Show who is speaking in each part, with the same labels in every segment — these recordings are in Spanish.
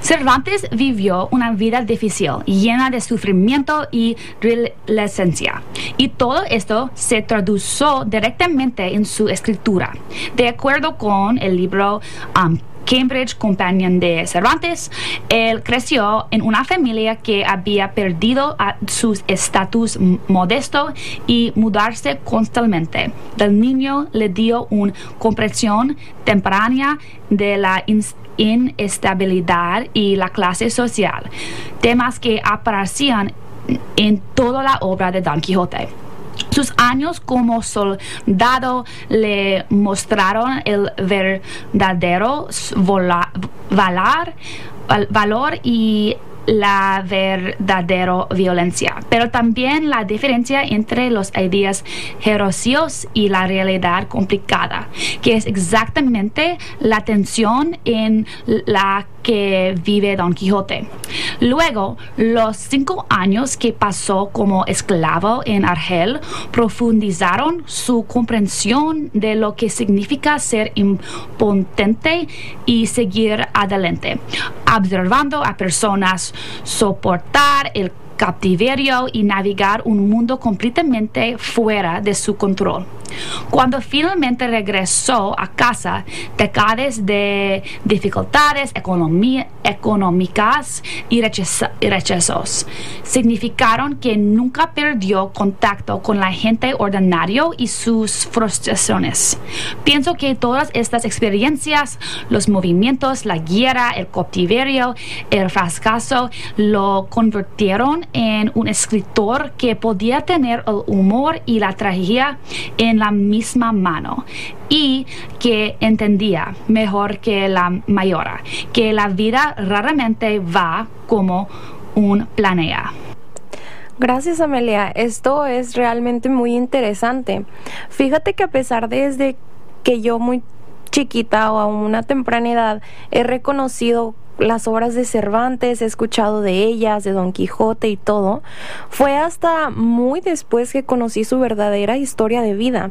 Speaker 1: Cervantes vivió una vida difícil, llena de sufrimiento y resiliencia, y todo esto se tradujo directamente en su escritura. De acuerdo con el libro Cambridge Companion de Cervantes, él creció en una familia que había perdido su estatus modesto y mudarse constantemente. El niño le dio una comprensión temprana de la inestabilidad y la clase social, temas que aparecían en toda la obra de Don Quijote. Sus años como soldado le mostraron el verdadero valor y la verdadera violencia, pero también la diferencia entre los ideas heroicos y la realidad complicada, que es exactamente la tensión en la que vive Don Quijote. Luego, los 5 años que pasó como esclavo en Argel profundizaron su comprensión de lo que significa ser impotente y seguir adelante, observando a personas soportar el cautiverio y navegar un mundo completamente fuera de su control. Cuando finalmente regresó a casa, décadas de dificultades económicas y rechazos significaron que nunca perdió contacto con la gente ordinaria y sus frustraciones. Pienso que todas estas experiencias, los movimientos, la guerra, el cautiverio, el fracaso, lo convirtieron en un escritor que podía tener el humor y la tragedia en la misma mano, y que entendía mejor que la mayoría que la vida raramente va como un planea.
Speaker 2: Gracias, Amelia. Esto es realmente muy interesante. Fíjate que a pesar de desde que yo muy chiquita o a una temprana edad he reconocido las obras de Cervantes, he escuchado de ellas, de Don Quijote y todo, fue hasta muy después que conocí su verdadera historia de vida.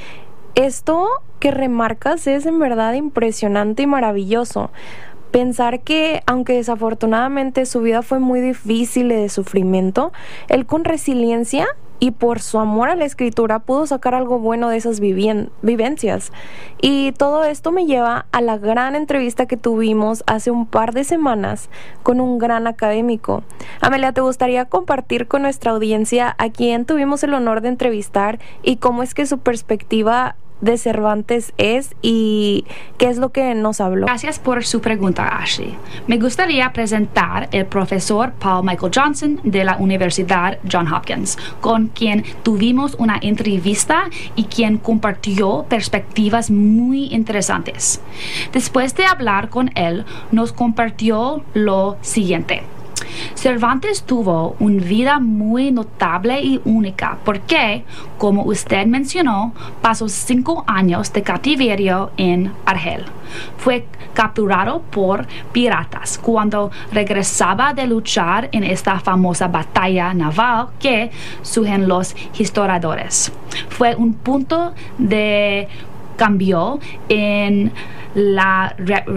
Speaker 2: Esto que remarcas es en verdad impresionante y maravilloso. Pensar que, aunque desafortunadamente su vida fue muy difícil y de sufrimiento, él con resiliencia y por su amor a la escritura pudo sacar algo bueno de esas vivencias. Y todo esto me lleva a la gran entrevista que tuvimos hace un par de semanas con un gran académico. Amelia, ¿te gustaría compartir con nuestra audiencia a quién tuvimos el honor de entrevistar y cómo es que su perspectiva de Cervantes es y qué es lo que nos habló?
Speaker 1: Gracias por su pregunta, Ashley. Me gustaría presentar al profesor Paul Michael Johnson de la Universidad Johns Hopkins, con quien tuvimos una entrevista y quien compartió perspectivas muy interesantes. Después de hablar con él, nos compartió lo siguiente. Cervantes tuvo una vida muy notable y única porque, como usted mencionó, pasó 5 años de cautiverio en Argel. Fue capturado por piratas cuando regresaba de luchar en esta famosa batalla naval que surgen los historiadores. Fue un punto de cambio en la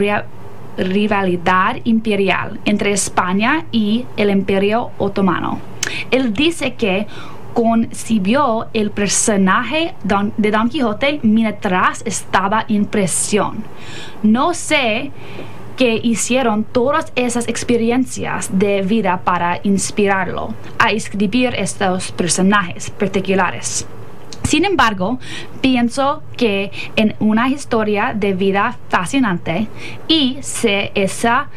Speaker 1: rivalidad imperial entre España y el Imperio Otomano. Él dice que concibió el personaje de Don Quijote mientras estaba en prisión. No sé qué hicieron todas esas experiencias de vida para inspirarlo a escribir estos personajes particulares. Sin embargo, pienso que en una historia de vida fascinante y si esa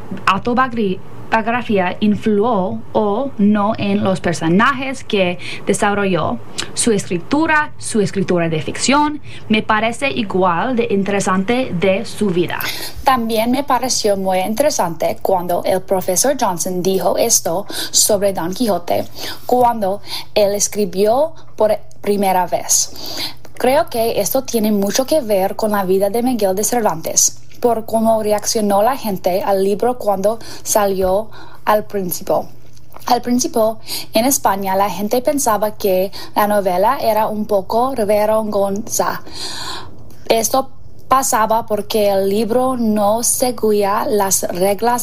Speaker 1: autobiografía influyó o no en los personajes que desarrolló, su escritura de ficción, me parece igual de interesante de su vida.
Speaker 3: También me pareció muy interesante cuando el profesor Johnson dijo esto sobre Don Quijote, cuando él escribió por primera vez. Creo que esto tiene mucho que ver con la vida de Miguel de Cervantes, por cómo reaccionó la gente al libro cuando salió al principio. Al principio, en España, la gente pensaba que la novela era un poco vergonzosa. Esto pasaba porque el libro no seguía las reglas